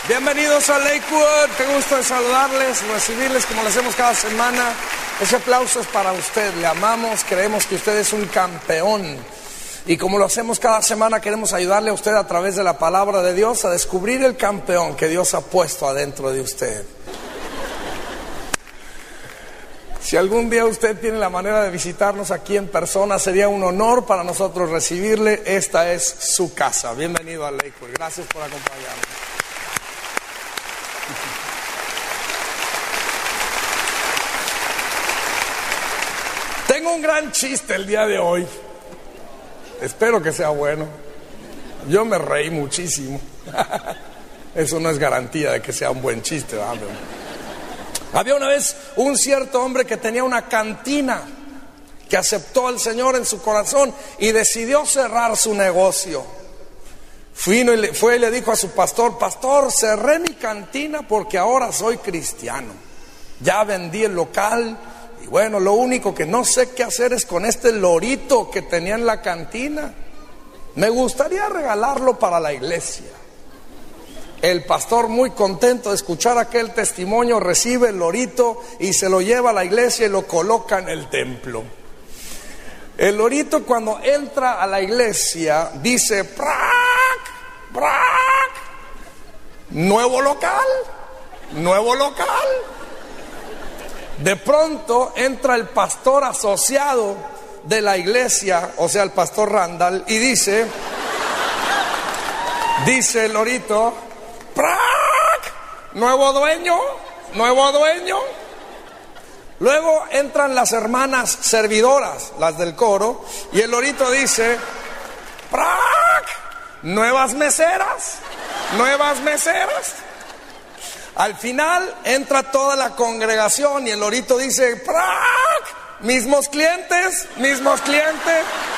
Bienvenidos a Lakewood, qué gusto de saludarles, recibirles como lo hacemos cada semana. Ese aplauso es para usted, le amamos, creemos que usted es un campeón. Y como lo hacemos cada semana, queremos ayudarle a usted a través de la palabra de Dios a descubrir el campeón que Dios ha puesto adentro de usted. Si algún día usted tiene la manera de visitarnos aquí en persona, sería un honor para nosotros recibirle. Esta es su casa. Bienvenido a Lakewood, gracias por acompañarnos. Tengo un gran chiste el día de hoy. Espero que sea bueno. Yo me reí muchísimo. Eso no es garantía de que sea un buen chiste, ¿verdad? Había una vez un cierto hombre que tenía una cantina, que aceptó al Señor en su corazón y decidió cerrar su negocio. Fue y le dijo a su pastor: pastor, cerré mi cantina porque ahora soy cristiano. Ya vendí el local. Y bueno, lo único que no sé qué hacer es con este lorito que tenía en la cantina. Me gustaría regalarlo para la iglesia. El pastor, muy contento de escuchar aquel testimonio, recibe el lorito y se lo lleva a la iglesia y lo coloca en el templo. El lorito, cuando entra a la iglesia, dice: ¡prac! ¡prac! Nuevo local, nuevo local. De pronto entra el pastor asociado de la iglesia, o sea, el pastor Randall, y dice el lorito: ¡prac! Nuevo dueño, nuevo dueño. Luego entran las hermanas servidoras, las del coro, y el lorito dice: ¡prac! Nuevas meseras, nuevas meseras. Al final entra toda la congregación y el lorito dice: ¡prac! Mismos clientes, mismos clientes.